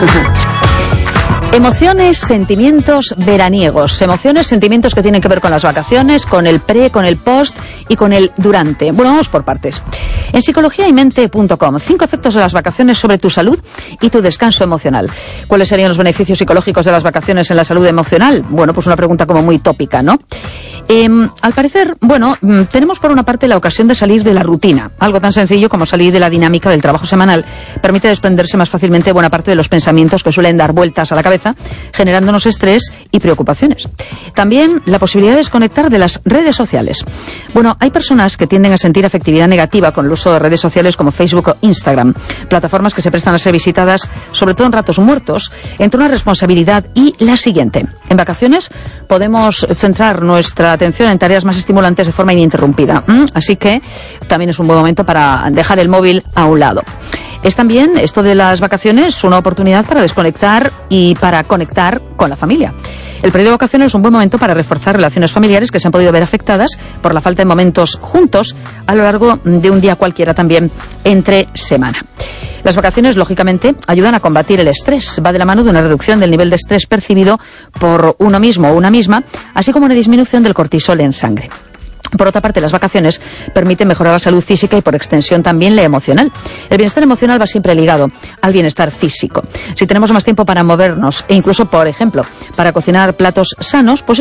Emociones, sentimientos veraniegos. Emociones, sentimientos que tienen que ver con las vacaciones, con el pre, con el post y con el durante. Bueno, vamos por partes. En psicologiaymente.com, 5 efectos de las vacaciones sobre tu salud y tu descanso emocional. ¿Cuáles serían los beneficios psicológicos de las vacaciones en la salud emocional? Bueno, pues una pregunta como muy tópica, ¿no? Al parecer, bueno, tenemos por una parte la ocasión de salir de la rutina. Algo tan sencillo como salir de la dinámica del trabajo semanal permite desprenderse más fácilmente de buena parte de los pensamientos que suelen dar vueltas a la cabeza, generándonos estrés y preocupaciones. También la posibilidad de desconectar de las redes sociales. Bueno, hay personas que tienden a sentir afectividad negativa con el uso de redes sociales como Facebook o Instagram, plataformas que se prestan a ser visitadas, sobre todo en ratos muertos, entre una responsabilidad y la siguiente. En vacaciones podemos centrar nuestra atención en tareas más estimulantes de forma ininterrumpida. Así que también es un buen momento para dejar el móvil a un lado. Es también, esto de las vacaciones, una oportunidad para desconectar y para conectar con la familia. El periodo de vacaciones es un buen momento para reforzar relaciones familiares que se han podido ver afectadas por la falta de momentos juntos a lo largo de un día cualquiera también entre semana. Las vacaciones, lógicamente, ayudan a combatir el estrés. Va de la mano de una reducción del nivel de estrés percibido por uno mismo o una misma, así como una disminución del cortisol en sangre. Por otra parte, las vacaciones permiten mejorar la salud física y, por extensión, también la emocional. El bienestar emocional va siempre ligado al bienestar físico. Si tenemos más tiempo para movernos e incluso, por ejemplo, para cocinar platos sanos, pues